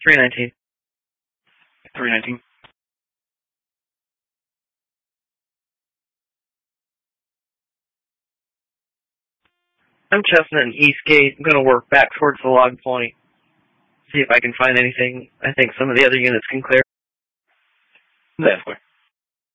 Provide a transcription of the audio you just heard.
319. 319. I'm Chestnut and Eastgate. I'm going to work back towards the log point. See if I can find anything I think some of the other units can clear. Definitely.